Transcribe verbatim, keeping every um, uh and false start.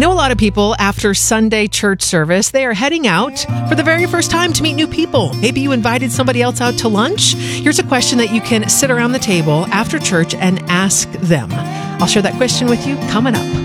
know a lot of people, after Sunday church service, they are heading out for the very first time to meet new people. Maybe you invited somebody else out to lunch. Here's a question that you can sit around the table after church and ask them. I'll share that question with you coming up.